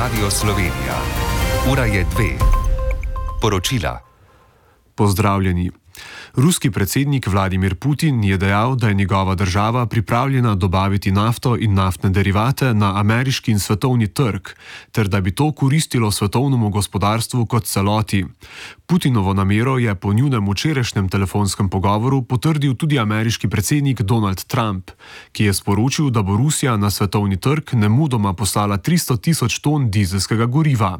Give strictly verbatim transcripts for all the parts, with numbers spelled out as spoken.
Radio Slovenija. Ura je dve. Poročila. Pozdravljeni. Ruski predsednik Vladimir Putin je dejal, da je njegova država pripravljena dobaviti nafto in naftne derivate na ameriški in svetovni trg, ter da bi to koristilo svetovnemu gospodarstvu kot celoti. Putinovo namero je po njunem včerajšnjem telefonskem pogovoru potrdil tudi ameriški predsednik Donald Trump, ki je sporočil, da bo Rusija na svetovni trg nemudoma poslala tristo tisoč ton dizelskega goriva.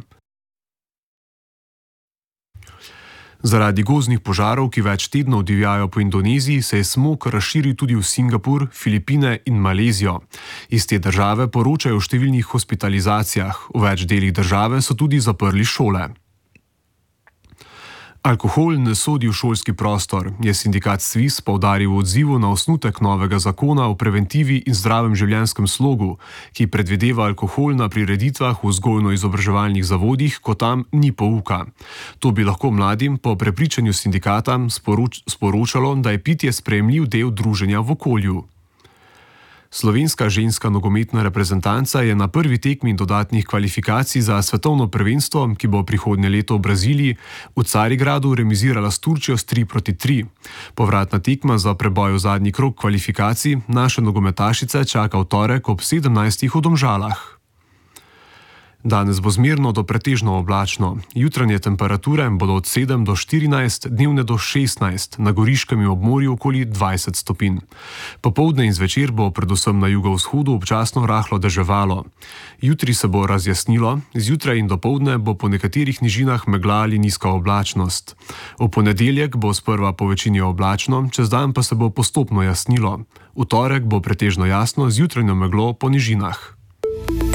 Zaradi gozdnih požarov, ki več tednov divjajo po Indoneziji, se je smog razširil tudi v Singapur, Filipine in Malezijo. Iz te države poročajo o številnih hospitalizacijah, v več delih države so tudi zaprli šole. Alkohol ne sodi v šolski prostor, je sindikat SVIZ poudaril v odzivu na osnutek novega zakona o preventivi in zdravem življenjskem slogu, ki predvideva alkohol na prireditvah v vzgojno-izobraževalnih zavodih, ko tam ni pouka. To bi lahko mladim po prepričanju sindikata sporoč- sporočalo, da je pitje sprejemljiv del druženja v okolju. Slovenska ženska nogometna reprezentanca je na prvi tekmi dodatnih kvalifikacij za svetovno prvenstvo, ki bo prihodnje leto v Braziliji, v Carigradu remizirala s Turčijo s tri proti tri. Povratna tekma za preboj v zadnji krog kvalifikacij naše nogometašice čaka v torek ob sedemnajstih v Domžalah. Danes bo zmerno do pretežno oblačno. Jutranje temperature bodo od sedem do štirinajst, dnevne do šestnajst, na Goriškem in ob morju okoli dvajset stopinj. Popoldne in zvečer bo predvsem na jugovzhodu občasno rahlo deževalo. Jutri se bo razjasnilo, zjutraj in dopoldne bo po nekaterih nižinah megla ali nizka oblačnost. V ponedeljek bo sprva po večini oblačno, čez dan pa se bo postopno jasnilo. V torek bo pretežno jasno z jutranjo meglo po nižinah.